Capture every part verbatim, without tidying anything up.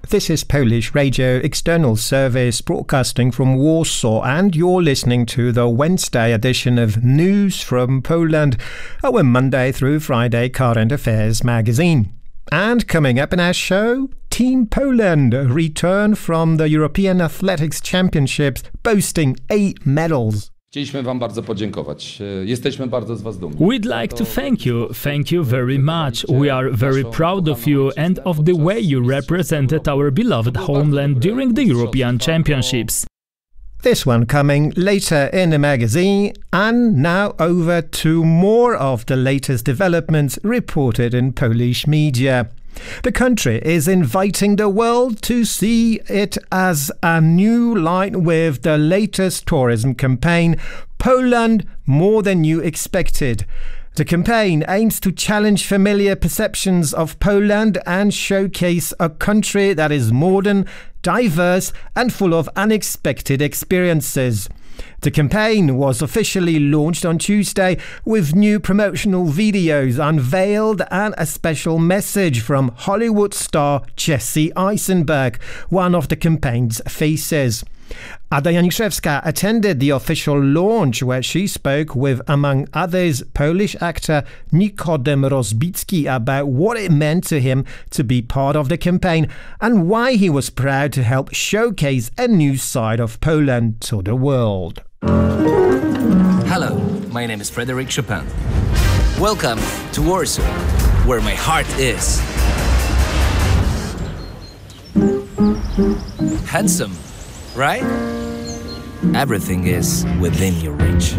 This is Polish Radio External Service broadcasting from Warsaw, and you're listening to the Wednesday edition of News from Poland, our Monday through Friday current affairs magazine. And coming up in our show, Team Poland return from the European Athletics Championships boasting eight medals. Chcieliśmy wam bardzo podziękować. Jesteśmy bardzo z was dumni. We'd like to thank you. Thank you very much. We are very proud of you and of the way you represented our beloved homeland during the European Championships. This one coming later in the magazine. And now over to more of the latest developments reported in Polish media. The country is inviting the world to see it as a new light with the latest tourism campaign, Poland More Than You Expected. The campaign aims to challenge familiar perceptions of Poland and showcase a country that is modern, diverse and full of unexpected experiences. The campaign was officially launched on Tuesday with new promotional videos unveiled and a special message from Hollywood star Jesse Eisenberg, one of the campaign's faces. Ada Janiszewska attended the official launch, where she spoke with, among others, Polish actor Nikodem Rozbicki about what it meant to him to be part of the campaign and why he was proud to help showcase a new side of Poland to the world. Hello, my name is Frederick Chopin. Welcome to Warsaw, where my heart is. Handsome, right? Everything is within your reach.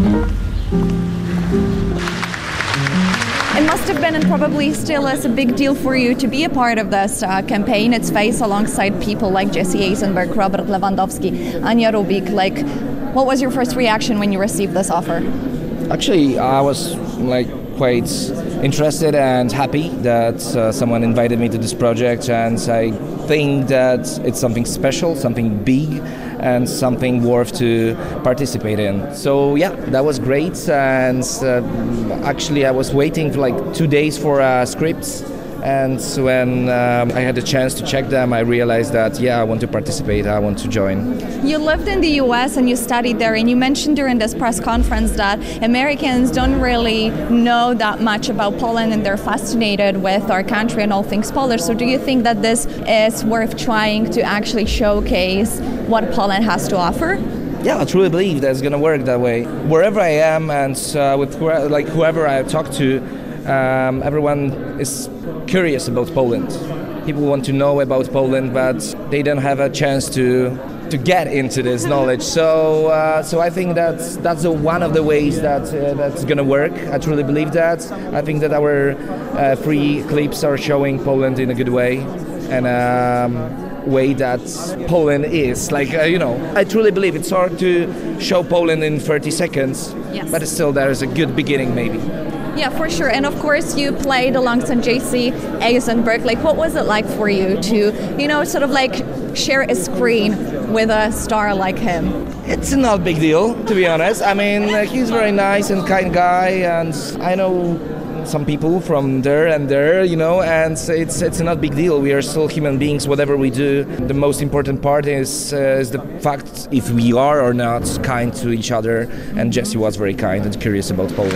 It must have been, and probably still is, a big deal for you to be a part of this uh, campaign. It's faced alongside people like Jesse Eisenberg, Robert Lewandowski, Ania Rubik. Like, what was your first reaction when you received this offer? Actually, I was like quite interested and happy that uh, someone invited me to this project, and I think that it's something special, something big, and something worth to participate in. So yeah, that was great, and uh, actually I was waiting for like two days for uh, scripts, and when um, I had the chance to check them, I realized that yeah, I want to participate, I want to join. You lived in the U S and you studied there, and you mentioned during this press conference that Americans don't really know that much about Poland and they're fascinated with our country and all things Polish. So do you think that this is worth trying to actually showcase what Poland has to offer? Yeah, I truly believe that's going to work that way. Wherever I am and uh, with who- like whoever I talk to, um, everyone is curious about Poland. People want to know about Poland, but they don't have a chance to to get into this knowledge. So, uh, so I think that's that's a, one of the ways that uh, that's gonna work. I truly believe that. I think that our uh, free clips are showing Poland in a good way, and um, way that Poland is. Like uh, you know, I truly believe it's hard to show Poland in thirty seconds, Yes. but still there is a good beginning, maybe. Yeah, for sure. And of course, you played alongside Jesse Eisenberg. Like, what was it like for you to, you know, sort of like share a screen with a star like him? It's not a big deal, to be honest. I mean, uh, he's a very nice and kind guy, and I know some people from there and there, you know, and it's it's not a big deal. We are still human beings, whatever we do. The most important part is uh, is the fact if we are or not kind to each other, and Jesse was very kind and curious about Poland.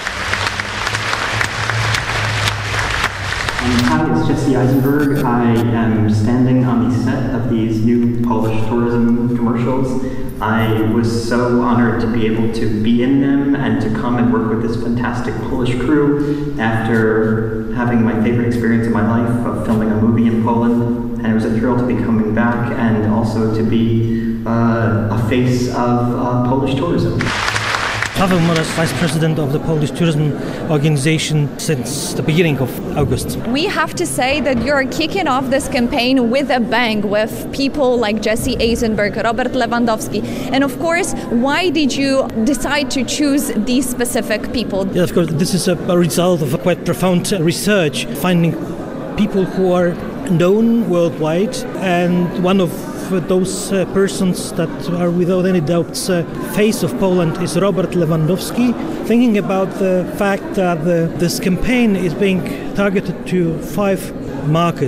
Hi, it's Jesse Eisenberg. I am standing on the set of these new Polish tourism commercials. I was so honored to be able to be in them and to come and work with this fantastic Polish crew after having my favorite experience of my life of filming a movie in Poland. And it was a thrill to be coming back and also to be uh, a face of uh, Polish tourism. Paweł Moraes, Vice President of the Polish Tourism Organization since the beginning of August. We have to say that you're kicking off this campaign with a bang, with people like Jesse Eisenberg, Robert Lewandowski. And of course, why did you decide to choose these specific people? Yeah, of course, this is a, a result of a quite profound research, finding people who are known worldwide, and one of those uh, persons that are without any doubt uh, face of Poland is Robert Lewandowski. Thinking about the fact that the, this campaign is being targeted to five markets.